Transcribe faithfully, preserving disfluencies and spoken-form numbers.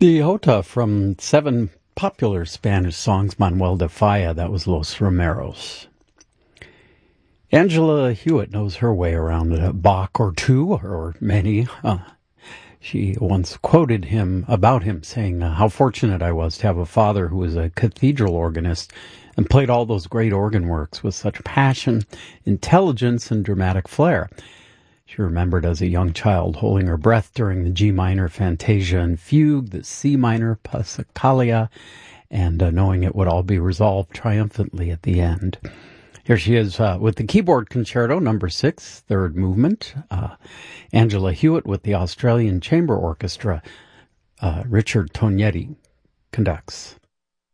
The Jota from seven popular Spanish songs, Manuel de Falla, that was Los Romeros. Angela Hewitt knows her way around a Bach or two, or many. Uh, she once quoted him, about him, saying uh, how fortunate I was to have a father who was a cathedral organist and played all those great organ works with such passion, intelligence, and dramatic flair. She remembered as a young child holding her breath during the G minor Fantasia and Fugue, the C minor Passacaglia, and uh, knowing it would all be resolved triumphantly at the end. Here she is uh, with the Keyboard Concerto, number six, third movement. Uh, Angela Hewitt with the Australian Chamber Orchestra. Uh, Richard Tognetti conducts.